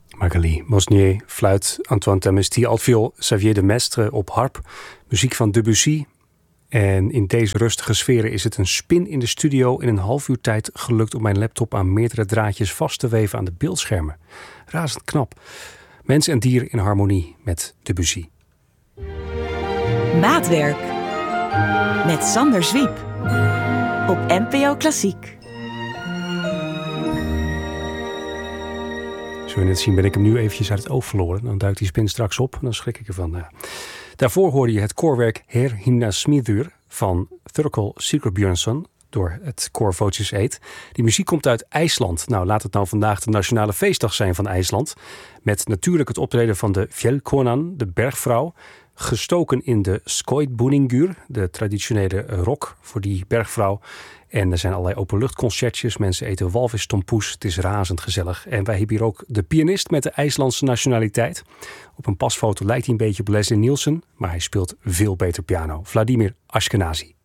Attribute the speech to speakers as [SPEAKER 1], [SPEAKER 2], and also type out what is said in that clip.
[SPEAKER 1] Magali Mosnier, fluit, Antoine Tamesti, altviool, Xavier de Mestre op harp, muziek van Debussy. En in deze rustige sferen is het een spin in de studio in een half uur tijd gelukt om mijn laptop aan meerdere draadjes vast te weven aan de beeldschermen. Razend knap. Mens en dier in harmonie met Debussy.
[SPEAKER 2] Maatwerk met Sander Zwiep op NPO Klassiek.
[SPEAKER 1] Zul je net zien, ben ik hem nu eventjes uit het oog verloren. Dan duikt die spin straks op en dan schrik ik ervan. Daarvoor hoorde je het koorwerk Her Himna Smiður van Thurkell Sigurbjörnsson door het koor Voces Eitt. Die muziek komt uit IJsland. Nou, laat het nou vandaag de nationale feestdag zijn van IJsland. Met natuurlijk het optreden van de Fjellkonan, de bergvrouw. Gestoken in de Skoidbúningur, de traditionele rok voor die bergvrouw. En er zijn allerlei openluchtconcertjes. Mensen eten walvistompoes. Het is razend gezellig. En wij hebben hier ook de pianist met de IJslandse nationaliteit. Op een pasfoto lijkt hij een beetje op Leslie Nielsen, maar hij speelt veel beter piano. Vladimir Ashkenazy.